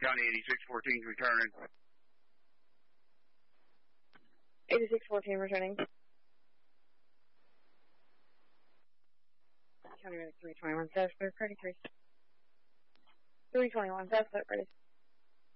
County 8614 returning. 8614 returning. County Medic 321, South, 33. 321, South, ready.